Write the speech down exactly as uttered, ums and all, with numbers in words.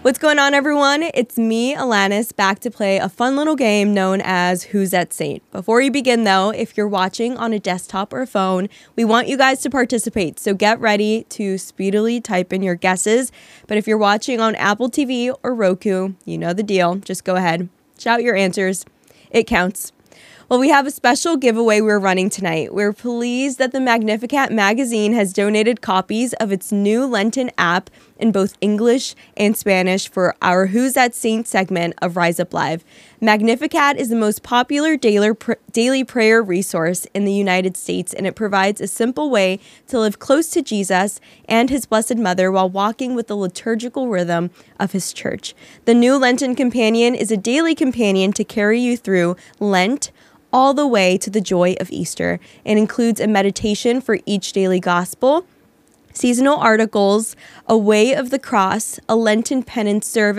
What's going on, everyone? It's me, Alanis, back to play a fun little game known as Who's That Saint? Before you begin, though, if you're watching on a desktop or a phone, we want you guys to participate, so get ready to speedily type in your guesses. But if you're watching on Apple T V or Roku, you know the deal. Just go ahead, shout your answers. It counts. Well, we have a special giveaway we're running tonight. We're pleased that the Magnificat magazine has donated copies of its new Lenten app in both English and Spanish for our Who's That Saint segment of Rise Up Live. Magnificat is the most popular daily, pr- daily prayer resource in the United States, and it provides a simple way to live close to Jesus and his Blessed Mother while walking with the liturgical rhythm of his church. The new Lenten Companion is a daily companion to carry you through Lent, all the way to the joy of Easter. It includes a meditation for each daily gospel, seasonal articles, a way of the cross, a Lenten penance service,